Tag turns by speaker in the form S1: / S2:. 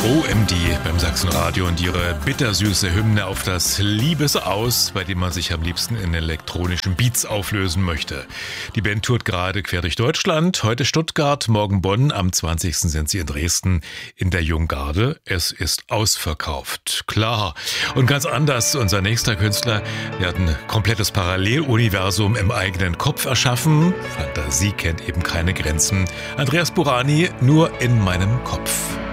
S1: OMD beim Sachsenradio und ihre bittersüße Hymne auf das Liebesaus, bei dem man sich am liebsten in elektronischen Beats auflösen möchte. Die Band tourt gerade quer durch Deutschland, heute Stuttgart, morgen Bonn, am 20. sind sie in Dresden in der Junggarde. Es ist ausverkauft, klar. Und ganz anders, unser nächster Künstler, der hat ein komplettes Paralleluniversum im eigenen Kopf erschaffen. Fantasie kennt eben keine Grenzen. Andreas Burani, nur in meinem Kopf.